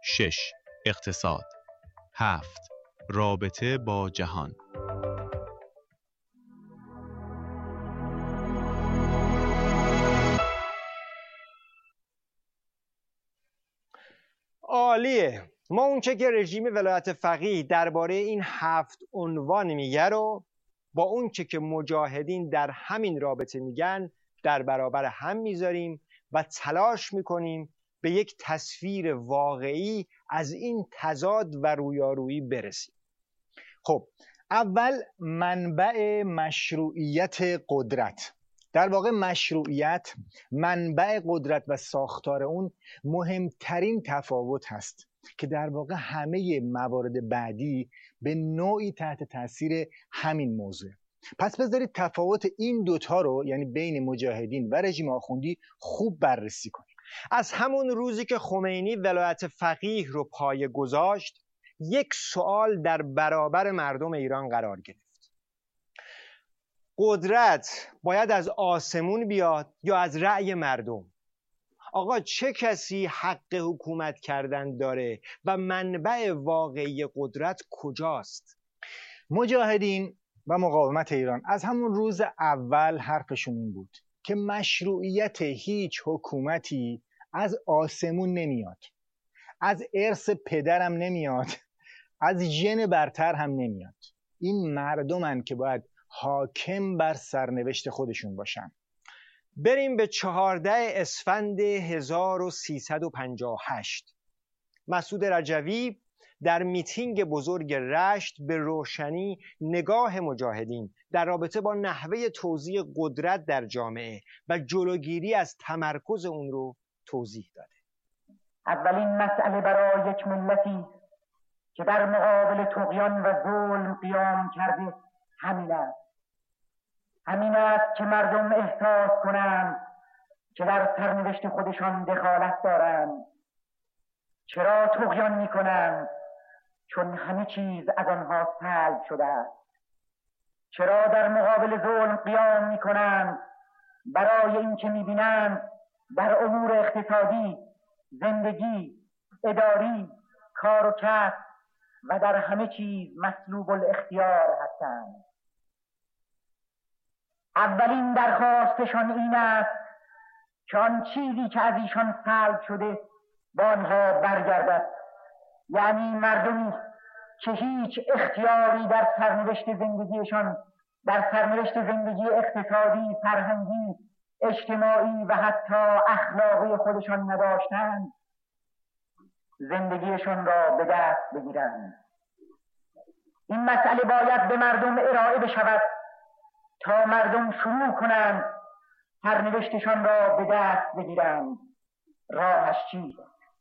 6. اقتصاد. 7. رابطه با جهان. عالیه. ما اونچه که رژیم ولایت فقیه درباره این 7 عنوان میگه رو با اونچه که مجاهدین در همین رابطه میگن در برابر هم میذاریم و تلاش میکنیم به یک تصویر واقعی از این تضاد و رویارویی برسیم. خب اول منبع مشروعیت قدرت. در واقع مشروعیت، منبع قدرت و ساختار اون مهمترین تفاوت هست که در واقع همه موارد بعدی به نوعی تحت تاثیر همین موضوع. پس بذارید تفاوت این دوتا رو، یعنی بین مجاهدین و رژیم آخوندی، خوب بررسی کنیم. از همون روزی که خمینی ولایت فقیه رو پایه گذاشت، یک سوال در برابر مردم ایران قرار گرفت: قدرت باید از آسمون بیاد یا از رأی مردم؟ آقا چه کسی حق حکومت کردن داره و منبع واقعی قدرت کجاست؟ مجاهدین و مقاومت ایران از همون روز اول حرفشون این بود که مشروعیت هیچ حکومتی از آسمون نمیاد، از ارث پدرم نمیاد، از ژن برتر هم نمیاد. این مردمن که باید حاکم بر سرنوشت خودشون باشن. بریم به 14 اسفند 1358. مسعود رجوی در میتینگ بزرگ رشت به روشنی نگاه مجاهدین در رابطه با نحوه توزیع قدرت در جامعه و جلوگیری از تمرکز اون رو توضیح داده. اولین مسئله برای یک ملتی که در مقابل طغیان و ظلم قیام کرده همین است که مردم احساس کنند که در سرنوشت خودشان دخالت دارند. چرا طغیان میکنند؟ چون همه چیز از آنها سلب شده است. چرا در مقابل ظلم قیام میکنند؟ برای اینکه میبینند در امور اقتصادی، زندگی، اداری، کار و کسب و در همه چیز مسلوب الاختیار هستند. اولین درخواستشان این است که آن چیزی که از ایشان سلب شده با آنها برگردد، یعنی مردمی که هیچ اختیاری در سرنوشت زندگیشان، در سرنوشت زندگی اقتصادی، فرهنگی، اجتماعی و حتی اخلاقی خودشان نداشتند، زندگیشان را به دست بگیرند. این مسئله باید به مردم ارائه بشود تا مردم شروع کنند سرنوشتشان را به دست بگیرند. راهش چیست؟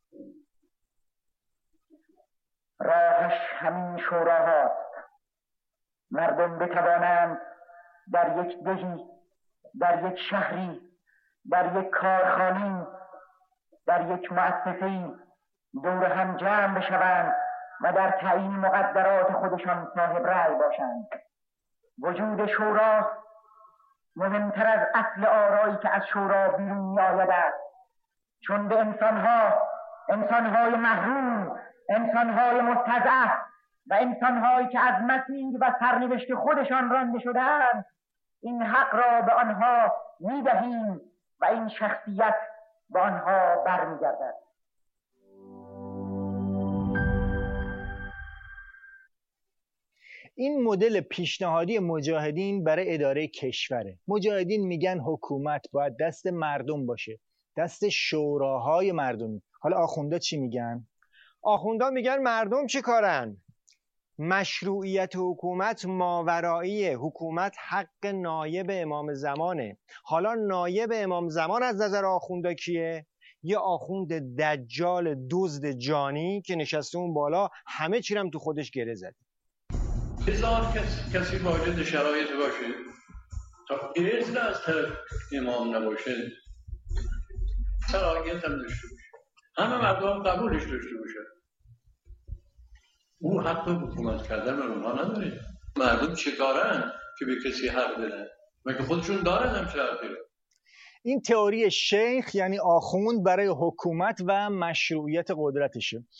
راهش همین شوراهاست. مردم بتوانند در یک دهی، در یک شهری، در یک کارخانه‌ای، در یک مؤسسه‌ای دور هم جمع بشوند و در تعیین مقدرات خودشان صاحب رأی باشند. وجود شورا مهمتر از اصل آرایی که از شورا بیرون می‌آید است، چون به انسان‌های محروم، انسان‌های مستضعف و انسان‌هایی که از مسیر و سرنوشت خودشان رانده شده‌اند این حق را به آنها می‌دهیم و این شخصیت به آنها برمیگردد. این مدل پیشنهادی مجاهدین برای اداره کشوره. مجاهدین میگن حکومت باید دست مردم باشه، دست شوراهای مردمی. حالا آخوندا چی میگن؟ آخوندا میگن مردم چی کارن؟ مشروعیت حکومت ماورایی، حکومت حق نایب امام زمانه. حالا نایب امام زمان از نظر آخوندا کیه؟ یه آخوند دجال دزد جانی که نشسته اون بالا همه چی هم تو خودش گره زده. هزار کسی واجد شرایط باشه تا اذن از طرف امام نباشه، صلاحیت هم داشته باشه، همه مردم قبولش داشته باشه، او حق حکومت کردن به اونها نداره. مردم چه کارن که به کسی حق بدن؟ مگه خودشون دارن هم چه حقی؟ این تئوری شیخ یعنی آخوند برای حکومت و مشروعیت قدرتشه.